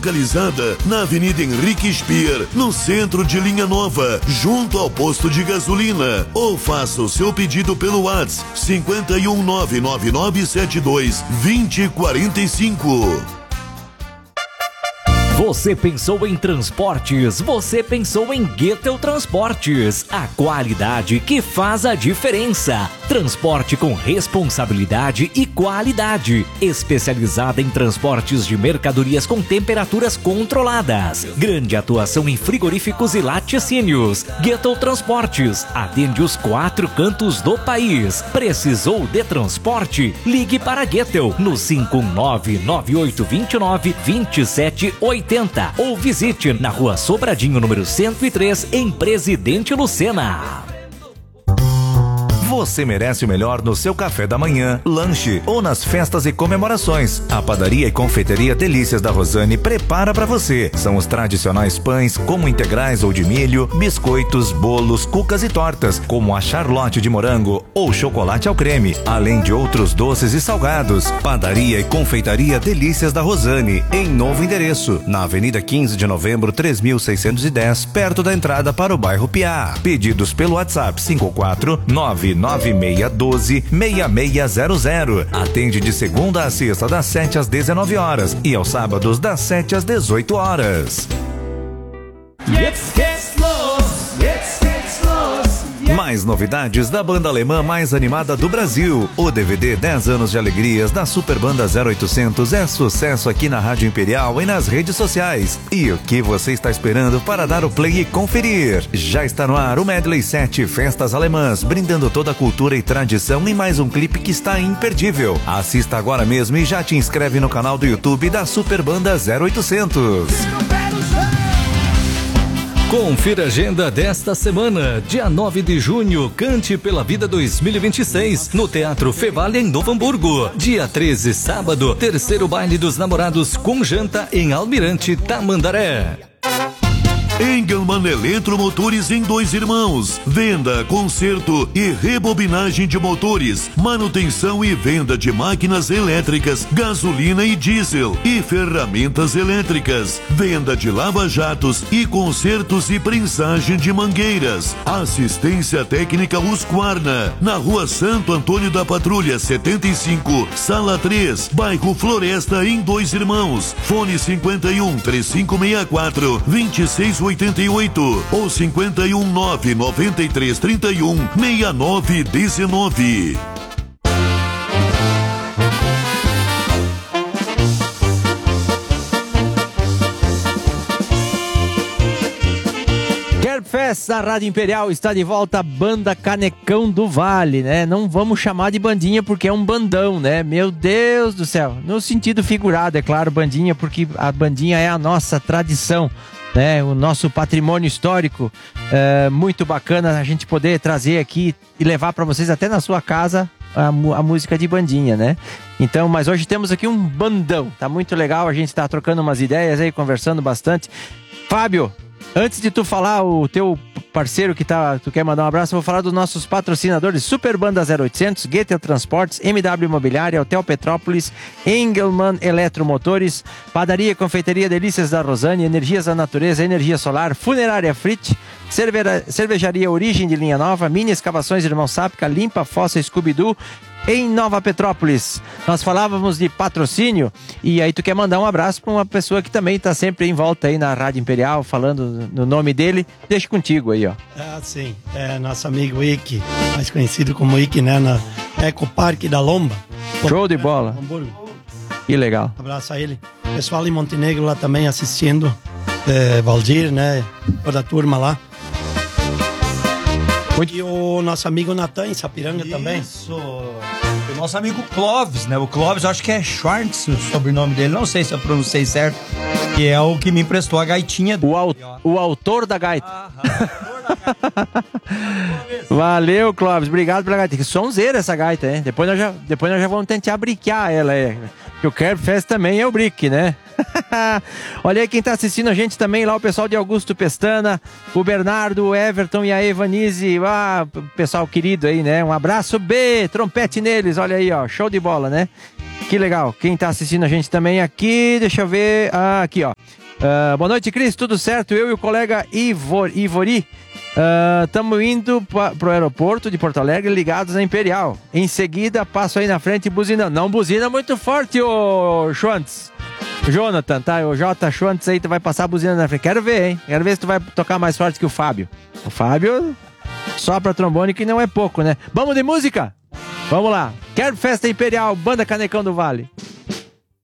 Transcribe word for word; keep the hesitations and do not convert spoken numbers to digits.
Localizada na Avenida Henrique Speer, no centro de Linha Nova, junto ao posto de gasolina. Ou faça o seu pedido pelo WhatsApp cinco um nove nove nove sete dois dois zero quatro cinco. Você pensou em transportes? Você pensou em Goethel Transportes, a qualidade que faz a diferença. Transporte com responsabilidade e qualidade, especializada em transportes de mercadorias com temperaturas controladas. Grande atuação em frigoríficos e laticínios. Goethel Transportes atende os quatro cantos do país. Precisou de transporte? Ligue para Goethel no cinco um nove, nove oito dois nove, dois sete oito zero ou visite na Rua Sobradinho, número cento e três, em Presidente Lucena. Você merece o melhor no seu café da manhã, lanche ou nas festas e comemorações. A padaria e confeitaria Delícias da Rosane prepara para você. São os tradicionais pães, como integrais ou de milho, biscoitos, bolos, cucas e tortas, como a Charlotte de morango ou chocolate ao creme, além de outros doces e salgados. Padaria e confeitaria Delícias da Rosane, em novo endereço, na Avenida quinze de Novembro, três mil seiscentos e dez, perto da entrada para o bairro Piá. Pedidos pelo WhatsApp cinco quatro nove nove seis um dois, seis seis zero zero. Atende de segunda a sexta das sete às dezenove horas e aos sábados das sete às dezoito horas. Jetzt geht's los, jetzt geht's los. Mais novidades da banda alemã mais animada do Brasil. O D V D dez anos de alegrias da Super Banda zero oitocentos é sucesso aqui na Rádio Imperial e nas redes sociais. E o que você está esperando para dar o play e conferir? Já está no ar o Medley sete Festas Alemãs, brindando toda a cultura e tradição em mais um clipe que está imperdível. Assista agora mesmo e já te inscreve no canal do YouTube da Super Banda zero oitocentos. Confira a agenda desta semana, dia nove de junho, Cante pela Vida dois mil e vinte e seis, no Teatro Fevale em Novo Hamburgo. Dia treze, sábado, terceiro baile dos namorados com janta em Almirante Tamandaré. Engelmann Eletromotores em Dois Irmãos. Venda, conserto e rebobinagem de motores, manutenção e venda de máquinas elétricas, gasolina e diesel e ferramentas elétricas. Venda de lava-jatos e consertos e prensagem de mangueiras. Assistência técnica Husqvarna, na Rua Santo Antônio da Patrulha setenta e cinco, Sala três, bairro Floresta em Dois Irmãos. Fone cinquenta e um, três cinco seis quatro, dois seis oito oito ou cinquenta e um, nove nove três, trinta e um, sessenta e nove dezenove. Fest da Rádio Imperial está de volta a banda Canecão do Vale, né? Não vamos chamar de bandinha porque é um bandão, né? Meu Deus do céu. No sentido figurado, é claro, bandinha, porque a bandinha é a nossa tradição, né? O nosso patrimônio histórico. É muito bacana a gente poder trazer aqui e levar para vocês até na sua casa a, a música de bandinha, né? Então, mas hoje temos aqui um bandão. Tá muito legal, a gente tá trocando umas ideias aí, conversando bastante. Fábio, antes de tu falar o teu parceiro que tá, tu quer mandar um abraço, eu vou falar dos nossos patrocinadores: Super Banda zero oitocentos, Goethel Transportes, M W Imobiliária, Hotel Petrópolis, Engelmann Eletromotores, Padaria e Confeitaria Delícias da Rosane, Energias da Natureza, Energia Solar, Funerária Frit, Cerveja, Cervejaria Origem de Linha Nova, Mini Escavações Irmão Sápica, Limpa Fossa Scooby-Doo, em Nova Petrópolis. Nós falávamos de patrocínio e aí tu quer mandar um abraço para uma pessoa que também está sempre em volta aí na Rádio Imperial, falando no nome dele. Deixa contigo aí, ó. Ah, sim. É nosso amigo Ike, mais conhecido como Ike, né? Na Eco Parque da Lomba. Show de bola. Hamburgo. Que legal. Abraço a ele. Pessoal em Montenegro lá também assistindo. É, Valdir, né? Toda a turma lá. E o nosso amigo Natan em Sapiranga. Isso. Também. Isso. O nosso amigo Clóvis, né? O Clóvis, acho que é Schwartz o sobrenome dele, não sei se eu pronunciei certo, que é o que me emprestou a gaitinha dele. O, au o autor da gaita. Aham, o autor da gaita. Valeu, Clóvis, obrigado pela gaita. Que sonzeira essa gaita, hein? Depois nós já, depois nós já vamos tentar briquear ela, é. Que o Kerb Fest também é o brick, né? Olha aí quem tá assistindo a gente também lá, o pessoal de Augusto Pestana, o Bernardo, o Everton e a Evanise, ah, pessoal querido aí, né? Um abraço, B, trompete neles, olha aí, ó, show de bola, né? Que legal. Quem tá assistindo a gente também aqui, deixa eu ver. Ah, aqui, ó. Uh, boa noite, Cris. Tudo certo? Eu e o colega Ivor, Ivori estamos uh, indo pra, pro aeroporto de Porto Alegre ligados na Imperial. Em seguida, passo aí na frente buzinando. Não buzina muito forte, ô Schwantz. Jonathan, tá? O J. Schwantz aí, tu vai passar a buzina na frente. Quero ver, hein? Quero ver se tu vai tocar mais forte que o Fábio. O Fábio sopra trombone que não é pouco, né? Vamos de música? Vamos lá. Quero Festa Imperial, Banda Canecão do Vale.